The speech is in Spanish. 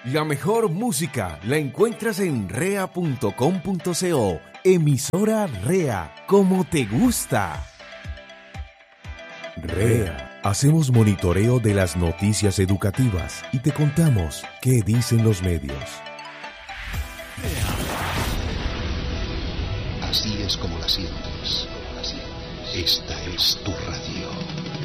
La mejor música la encuentras en rea.com.co. Emisora Rea, como te gusta. Rea. Hacemos monitoreo de las noticias educativas y te contamos qué dicen los medios. Así es como la sientes. Esta es tu radio.